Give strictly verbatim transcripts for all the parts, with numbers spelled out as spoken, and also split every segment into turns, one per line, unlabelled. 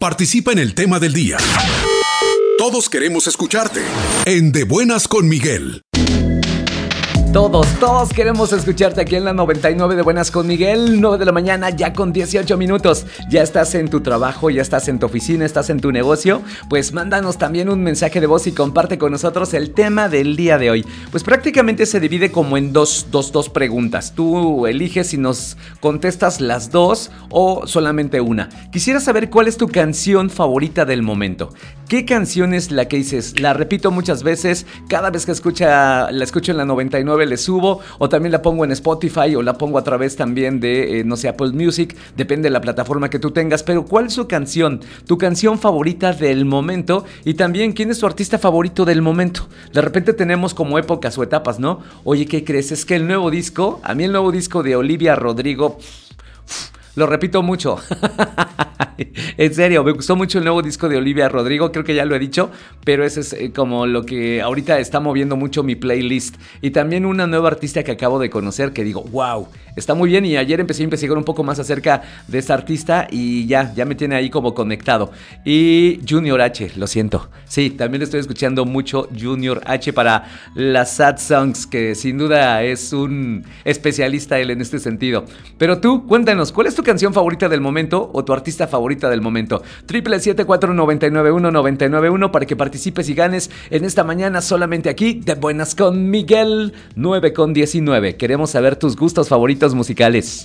Participa en el tema del día. Todos queremos escucharte en De Buenas con Miguel.
Todos, todos queremos escucharte aquí en la noventa y nueve de Buenas con Miguel, nueve de la mañana, ya con dieciocho minutos. Ya estás en tu trabajo, ya estás en tu oficina, estás en tu negocio. Pues mándanos también un mensaje de voz y comparte con nosotros el tema del día de hoy. Pues prácticamente se divide como en dos, dos, dos preguntas. Tú eliges si nos contestas las dos o solamente una. Quisiera saber cuál es tu canción favorita del momento. ¿Qué canción es la que dices? La repito muchas veces, cada vez que escucha, la escucho en la noventa y nueve le subo, o también la pongo en Spotify, o la pongo a través también de, eh, no sé, Apple Music, depende de la plataforma que tú tengas. Pero ¿cuál es su canción? Tu canción favorita del momento, y también ¿quién es tu artista favorito del momento? De repente tenemos como épocas o etapas, ¿no? Oye, ¿qué crees? Es que el nuevo disco, a mí el nuevo disco de Olivia Rodrigo, lo repito mucho. En serio, me gustó mucho el nuevo disco de Olivia Rodrigo, creo que ya lo he dicho, pero ese es eh, como lo que ahorita está moviendo mucho mi playlist. Y también una nueva artista que acabo de conocer que digo, wow, está muy bien. Y ayer empecé a investigar un poco más acerca de esta artista y ya, ya me tiene ahí como conectado. Y Junior H, lo siento. Sí, también estoy escuchando mucho Junior H para las sad songs, que sin duda es un especialista él en este sentido. Pero tú, cuéntanos, ¿cuál es tu canción favorita del momento o tu artista favorita del momento? Triple siete cuatro nueve nueve uno nueve nueve uno para que participes y ganes en esta mañana solamente aquí de Buenas con Miguel, nueve con diecinueve. Queremos saber tus gustos favoritos musicales.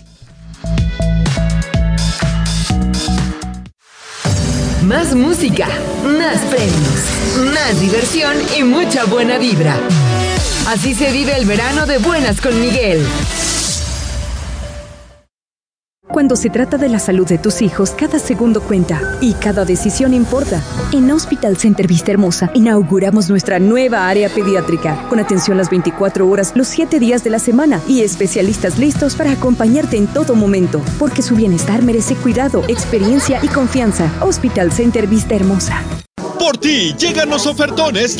Más música, más premios, más diversión y mucha buena vibra. Así se vive el verano de Buenas con Miguel.
Cuando se trata de la salud de tus hijos, cada segundo cuenta y cada decisión importa. En Hospital Center Vista Hermosa inauguramos nuestra nueva área pediátrica, con atención las veinticuatro horas, los siete días de la semana y especialistas listos para acompañarte en todo momento, porque su bienestar merece cuidado, experiencia y confianza. Hospital Center Vista Hermosa.
Por ti llegan los ofertones